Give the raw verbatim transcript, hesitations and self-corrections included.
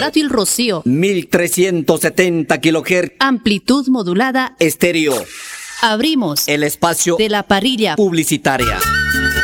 Radio El Rocío. mil trescientos setenta kilohertz. Amplitud modulada. Estéreo. Abrimos El espacio de la parrilla publicitaria.